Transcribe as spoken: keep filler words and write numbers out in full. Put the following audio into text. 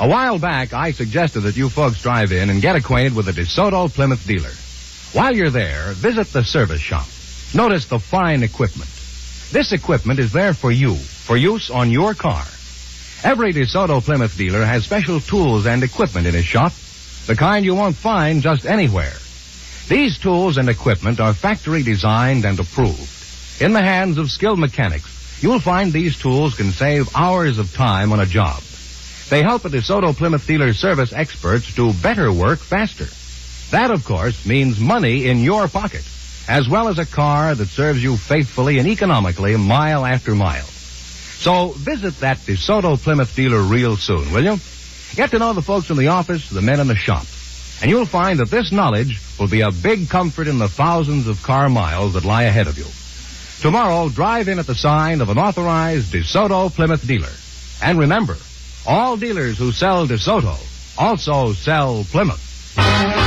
A while back, I suggested that you folks drive in and get acquainted with a DeSoto Plymouth dealer. While you're there, visit the service shop. Notice the fine equipment. This equipment is there for you, for use on your car. Every DeSoto Plymouth dealer has special tools and equipment in his shop, the kind you won't find just anywhere. These tools and equipment are factory designed and approved. In the hands of skilled mechanics, you'll find these tools can save hours of time on a job. They help a DeSoto Plymouth dealer's service experts do better work faster. That, of course, means money in your pocket, as well as a car that serves you faithfully and economically mile after mile. So visit that DeSoto Plymouth dealer real soon, will you? Get to know the folks in the office, the men in the shop. And you'll find that this knowledge will be a big comfort in the thousands of car miles that lie ahead of you. Tomorrow, drive in at the sign of an authorized DeSoto Plymouth dealer. And remember, all dealers who sell DeSoto also sell Plymouth.